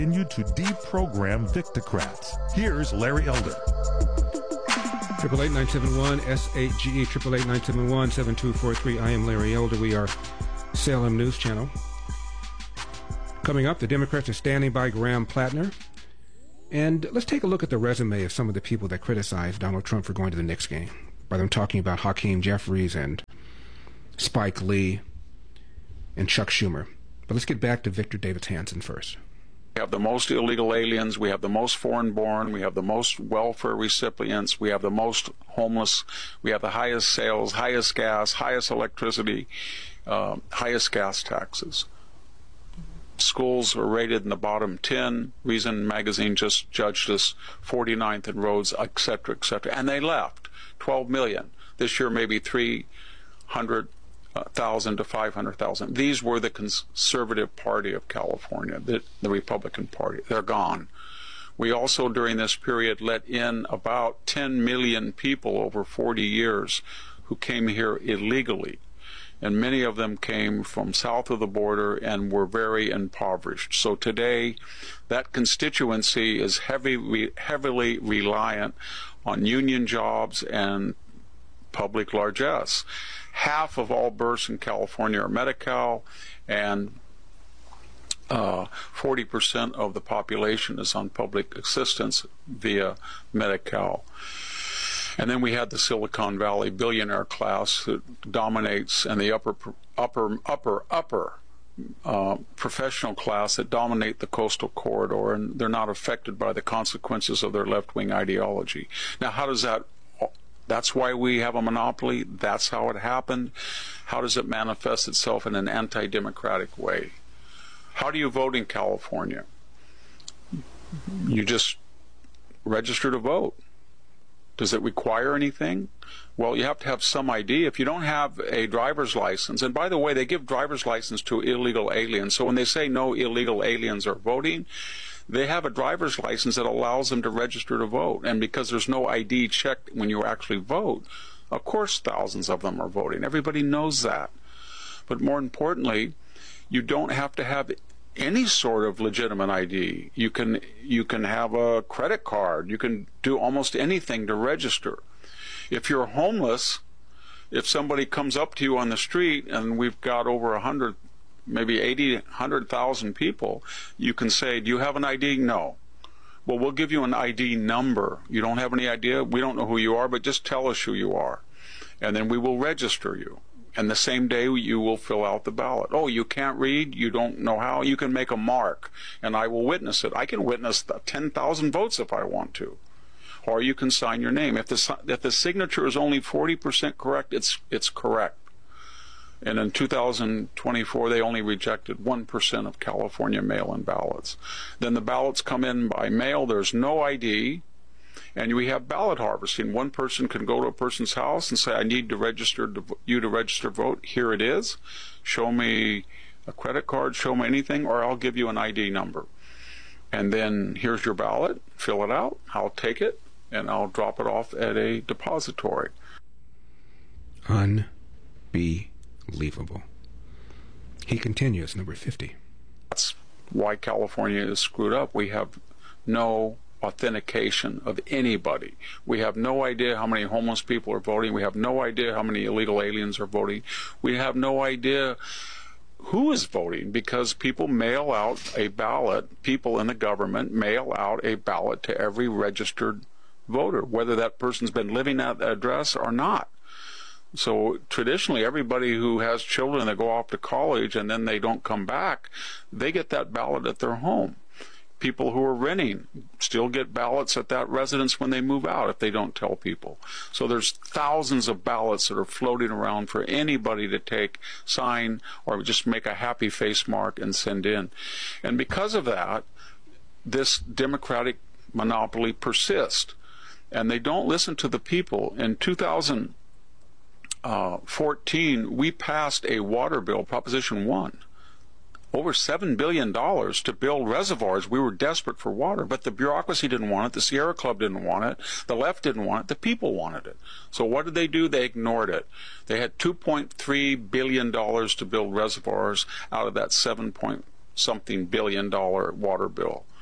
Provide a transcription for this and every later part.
continue to deprogram Victocrats. Here's Larry Elder. 888-971-SAGE, 888-971-7243. I am Larry Elder. We are Salem News Channel. Coming up, the Democrats are standing by Graham Plattner. And let's take a look at the resume of some of the people that criticized Donald Trump for going to the Knicks game, by them talking about Hakeem Jeffries and Spike Lee and Chuck Schumer. But let's get back to Victor Davis Hanson first. We have the most illegal aliens, we have the most foreign-born, we have the most welfare recipients, we have the most homeless, we have the highest sales, highest gas, highest electricity, highest gas taxes. Schools are rated in the bottom 10. Reason magazine just judged us 49th in roads, et cetera, and they left. 12 million. This year maybe 300,000 to 500,000. These were the conservative party of California, the Republican Party. They're gone. We also, during this period, let in about 10 million people over 40 years who came here illegally. And many of them came from south of the border and were very impoverished. So today, that constituency is heavily reliant on union jobs and public largesse. Half of all births in California are Medi-Cal, and 40% of the population is on public assistance via Medi-Cal. And then we had the Silicon Valley billionaire class that dominates, and the upper professional class that dominate the coastal corridor, and they're not affected by the consequences of their left-wing ideology. Now, how does that? That's why we have a monopoly. That's how it happened. How does it manifest itself in an anti-democratic way? How do you vote in California? You just register to vote. Does it require anything? Well, you have to have some ID. If you don't have a driver's license, and by the way, they give driver's license to illegal aliens, so when they say no illegal aliens are voting, they have a driver's license that allows them to register to vote. And because there's no ID checked when you actually vote, of course thousands of them are voting. Everybody knows that. But more importantly, you don't have to have any sort of legitimate ID. You can have a credit card. You can do almost anything to register. If you're homeless, if somebody comes up to you on the street, and we've got over 100, maybe 80, 100,000 people, you can say, do you have an ID? No. Well, we'll give you an ID number. You don't have any idea? We don't know who you are, but just tell us who you are. And then we will register you. And the same day you will fill out the ballot. Oh, you can't read? You don't know how? You can make a mark, and I will witness it. I can witness the 10,000 votes if I want to. Or you can sign your name. If the signature is only 40% correct, it's correct. And in 2024, they only rejected 1% of California mail-in ballots. Then the ballots come in by mail. There's no ID. And we have ballot harvesting. One person can go to a person's house and say, I need to register you to register vote. Here it is. Show me a credit card, show me anything, or I'll give you an ID number. And then here's your ballot. Fill it out. I'll take it, and I'll drop it off at a depository. Unbelievable. He continues, number 50. That's why California is screwed up. We have no authentication of anybody. We have no idea how many homeless people are voting. We have no idea how many illegal aliens are voting. We have no idea who is voting, because people mail out a ballot. People in the government mail out a ballot to every registered voter, whether that person's been living at the address or not. So traditionally, everybody who has children that go off to college and then they don't come back, they get that ballot at their home. People who are renting still get ballots at that residence when they move out if they don't tell people. So there's thousands of ballots that are floating around for anybody to take, sign, or just make a happy face mark and send in. And because of that, this Democratic monopoly persists. And they don't listen to the people. In 2014, we passed a water bill, Proposition 1. Over $7 billion to build reservoirs. We were desperate for water, but the bureaucracy didn't want it. The Sierra Club didn't want it. The left didn't want it. The people wanted it. So what did they do? They ignored it. They had $2.3 billion to build reservoirs out of that $7 point something billion water bill.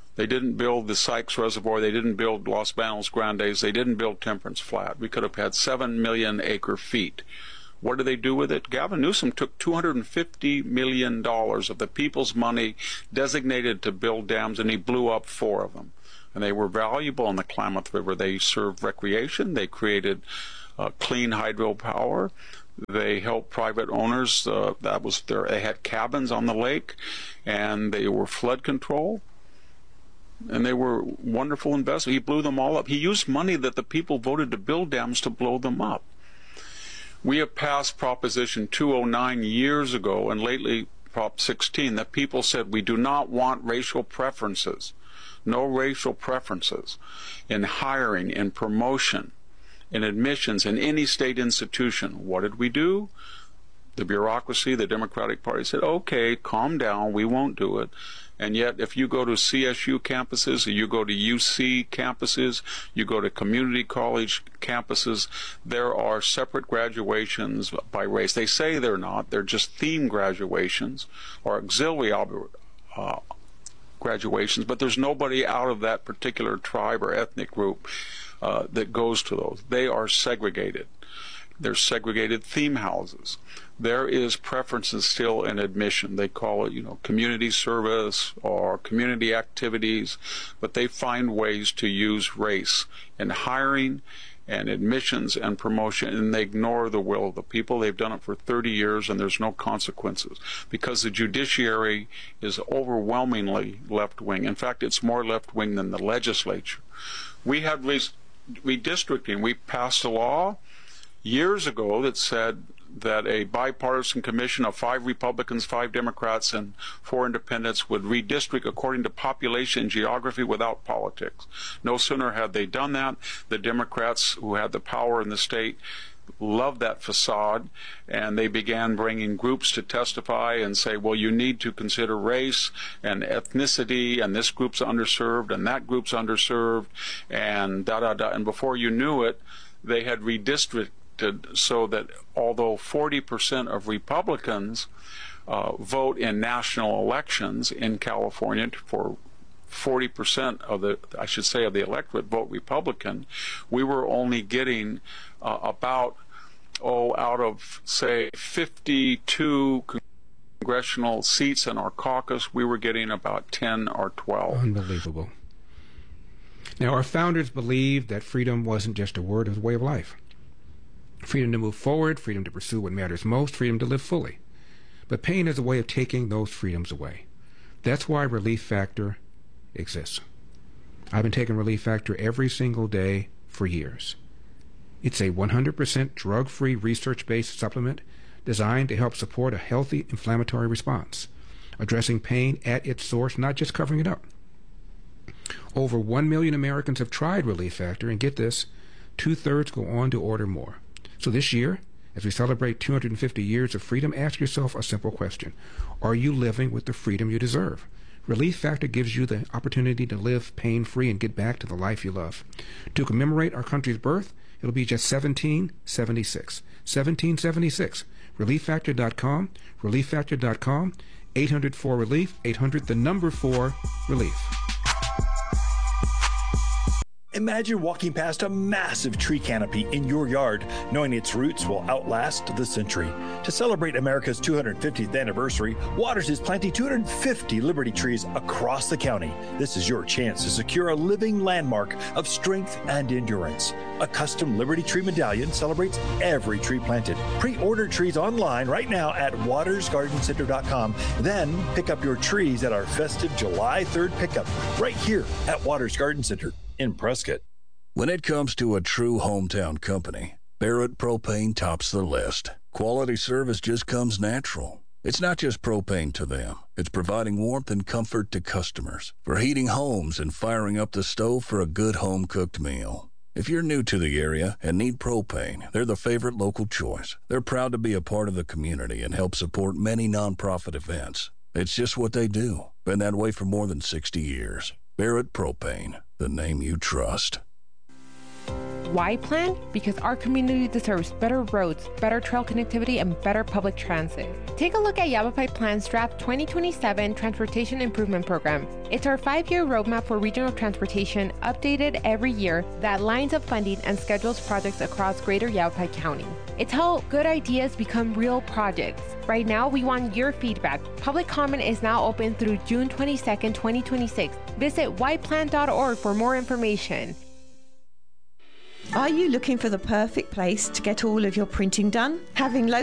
They didn't build the Sykes Reservoir. They didn't build Los Banos Grandes. They didn't build Temperance Flat. We could have had 7 million acre feet. What did they do with it? Gavin Newsom took $250 million of the people's money designated to build dams, and he blew up 4 of them. And they were valuable in the Klamath River. They served recreation. They created clean hydropower. They helped private owners. They had cabins on the lake, and they were flood control. And they were wonderful investments. He blew them all up. He used money that the people voted to build dams to blow them up. We have passed Proposition 209 years ago, and lately Prop 16, that people said we do not want racial preferences. No racial preferences in hiring, in promotion, in admissions, in any state institution. What did we do? The bureaucracy, the Democratic Party said, okay, calm down, we won't do it. And yet, if you go to CSU campuses, or you go to UC campuses, you go to community college campuses, there are separate graduations by race. They say they're not. They're just theme graduations or auxiliary graduations, but there's nobody out of that particular tribe or ethnic group that goes to those. They are segregated. There's segregated theme houses. There is preferences still in admission. They call it, community service or community activities, but they find ways to use race in hiring and admissions and promotion, and they ignore the will of the people. They've done it for 30 years, and there's no consequences because the judiciary is overwhelmingly left-wing. In fact, it's more left-wing than the legislature. We had redistricting. We passed a law years ago that said that a bipartisan commission of 5 Republicans, 5 Democrats, and 4 independents would redistrict according to population and geography without politics. No sooner had they done that, the Democrats who had the power in the state loved that facade, and they began bringing groups to testify and say, well, you need to consider race and ethnicity, and this group's underserved, and that group's underserved, and da-da-da. And before you knew it, they had redistricted so that although 40% of Republicans vote in national elections in California, for 40% of the electorate vote Republican, we were only getting out of, say, 52 congressional seats in our caucus, we were getting about 10 or 12. Unbelievable. Now, our founders believed that freedom wasn't just a word, it was a way of life. Freedom to move forward, freedom to pursue what matters most, freedom to live fully. But pain is a way of taking those freedoms away. That's why Relief Factor exists. I've been taking Relief Factor every single day for years. It's a 100% drug-free, research-based supplement designed to help support a healthy inflammatory response, addressing pain at its source, not just covering it up. Over 1 million Americans have tried Relief Factor, and get this, 2/3 go on to order more. So this year, as we celebrate 250 years of freedom, ask yourself a simple question. Are you living with the freedom you deserve? Relief Factor gives you the opportunity to live pain-free and get back to the life you love. To commemorate our country's birth, it'll be just $17.76. $17.76. ReliefFactor.com. ReliefFactor.com. 800-4-RELIEF. 800-4-RELIEF. Imagine walking past a massive tree canopy in your yard, knowing its roots will outlast the century. To celebrate America's 250th anniversary, Waters is planting 250 Liberty trees across the county. This is your chance to secure a living landmark of strength and endurance. A custom Liberty Tree medallion celebrates every tree planted. Pre-order trees online right now at watersgardencenter.com. Then pick up your trees at our festive July 3rd pickup right here at Waters Garden Center in Prescott. When it comes to a true hometown company, Barrett Propane tops the list. Quality service just comes natural. It's not just propane to them. It's providing warmth and comfort to customers for heating homes and firing up the stove for a good home-cooked meal. If you're new to the area and need propane, they're the favorite local choice. They're proud to be a part of the community and help support many nonprofit events. It's just what they do. Been that way for more than 60 years. Barrett Propane, the name you trust. Why plan? Because our community deserves better roads, better trail connectivity, and better public transit. Take a look at Yavapai Plan's Draft 2027 Transportation Improvement Program. It's our 5-year roadmap for regional transportation, updated every year, that lines up funding and schedules projects across greater Yavapai County. It's how good ideas become real projects. Right now, we want your feedback. Public comment is now open through June 22nd, 2026. Visit yplan.org for more information. Are you looking for the perfect place to get all of your printing done? Having